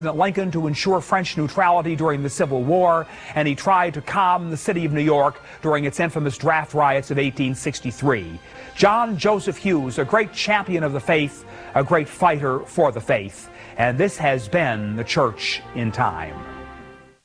Lincoln to ensure French neutrality during the Civil War, and he tried to calm the city of New York during its infamous draft riots of 1863. John Joseph Hughes, a great champion of the faith, a great fighter for the faith, and this has been the Church in Time.